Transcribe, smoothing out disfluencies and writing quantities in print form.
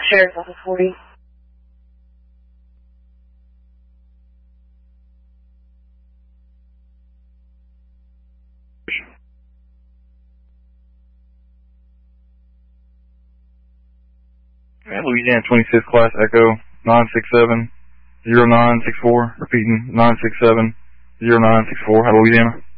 Sheriff's Office 40. Louisiana 26 Class Echo 967-0964. Repeating 967-0964. Louisiana.